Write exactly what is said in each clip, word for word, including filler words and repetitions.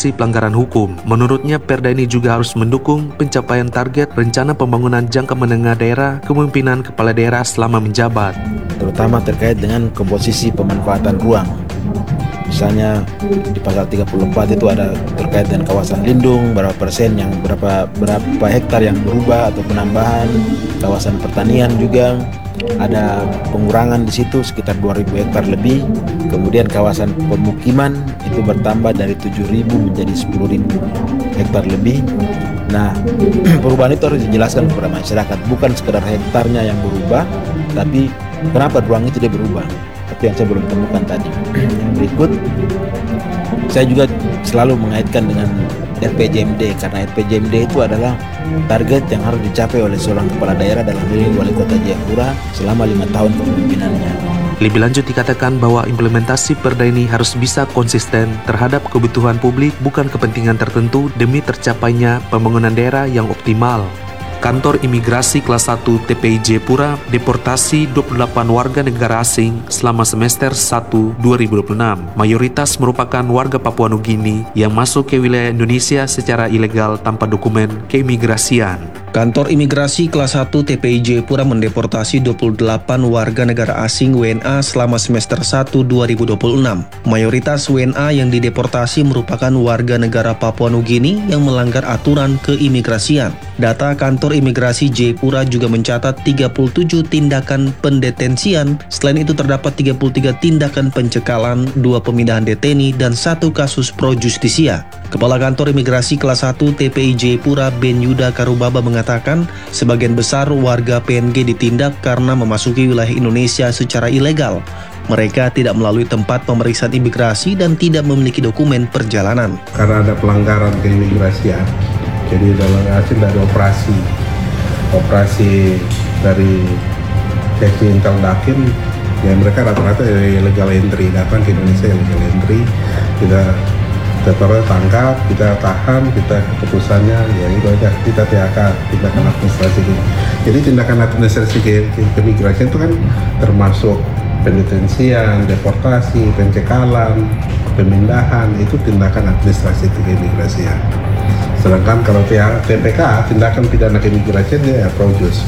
potensi pelanggaran hukum. Menurutnya, Perda ini juga harus mendukung pencapaian target rencana pembangunan jangka menengah daerah kepemimpinan kepala daerah selama menjabat. Terutama terkait dengan komposisi pemanfaatan ruang. Misalnya di pasal tiga puluh empat itu ada terkait dengan kawasan lindung, berapa persen yang berapa berapa hektar yang berubah atau penambahan, kawasan pertanian juga ada pengurangan di situ sekitar dua ribu hektar lebih. Kemudian kawasan pemukiman itu bertambah dari tujuh ribu menjadi sepuluh ribu hektar lebih. Nah, perubahan itu harus dijelaskan kepada masyarakat, bukan sekedar hektarnya yang berubah, tapi kenapa ruang itu dia berubah. Tapi yang saya belum temukan tadi. Yang berikut, saya juga selalu mengaitkan dengan R P J M D, karena R P J M D itu adalah target yang harus dicapai oleh seorang kepala daerah dalam diri Wali Kota Jayapura selama lima tahun kepemimpinannya. Lebih lanjut dikatakan bahwa implementasi Perda ini harus bisa konsisten terhadap kebutuhan publik, bukan kepentingan tertentu demi tercapainya pembangunan daerah yang optimal. Kantor Imigrasi Kelas satu T P I Jayapura deportasi dua puluh delapan warga negara asing selama semester satu dua ribu dua puluh enam. Mayoritas merupakan warga Papua Nugini yang masuk ke wilayah Indonesia secara ilegal tanpa dokumen keimigrasian. Kantor Imigrasi Kelas satu T P I Jayapura mendeportasi dua puluh delapan warga negara asing W N A selama semester satu dua ribu dua puluh enam. Mayoritas W N A yang dideportasi merupakan warga negara Papua Nugini yang melanggar aturan keimigrasian. Data Kantor Imigrasi Jayapura juga mencatat tiga puluh tujuh tindakan pendetensian. Selain itu terdapat tiga puluh tiga tindakan pencekalan, dua pemindahan deteni, dan satu kasus pro justisia. Kepala Kantor Imigrasi Kelas satu T P I Jayapura Ben Yuda Karubaba mengatakan sebagian besar warga P N G ditindak karena memasuki wilayah Indonesia secara ilegal. Mereka tidak melalui tempat pemeriksaan imigrasi dan tidak memiliki dokumen perjalanan. Karena ada pelanggaran keimigrasian, jadi dalam hasil dari operasi operasi dari seksi Intel Dakin, ya mereka rata-rata illegal entry, datang ke Indonesia illegal entry. Kita kita terus tangkap, kita tahan, kita keputusannya ya itu aja, kita T H K, tindakan administrasi. Jadi tindakan administrasi ke, ke, keimigrasian itu kan termasuk pendetensian, deportasi, pencekalan, pemindahan, itu tindakan administrasi keimigrasian. Sedangkan kalau T P K, tindakan pidana keimigrasian, dia ya pro-jus.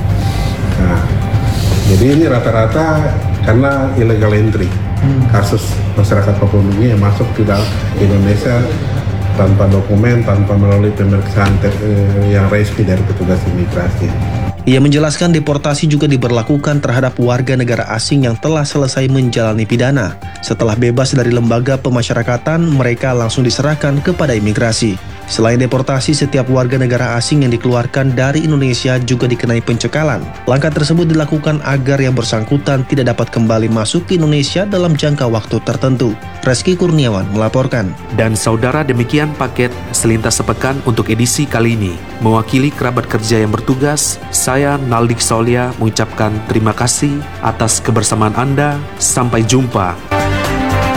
Nah, jadi ini rata-rata karena illegal entry. Hmm. Kasus masyarakat Papua Nugini yang masuk ke Indonesia tanpa dokumen, tanpa melalui pemeriksaan eh, yang resmi dari petugas imigrasi. Ia menjelaskan deportasi juga diberlakukan terhadap warga negara asing yang telah selesai menjalani pidana. Setelah bebas dari lembaga pemasyarakatan, mereka langsung diserahkan kepada imigrasi. Selain deportasi, setiap warga negara asing yang dikeluarkan dari Indonesia juga dikenai pencekalan. Langkah tersebut dilakukan agar yang bersangkutan tidak dapat kembali masuk ke Indonesia dalam jangka waktu tertentu. Reski Kurniawan melaporkan. Dan saudara, demikian paket Selintas Sepekan untuk edisi kali ini. Mewakili kerabat kerja yang bertugas, saya Naldik Solia mengucapkan terima kasih atas kebersamaan Anda. Sampai jumpa.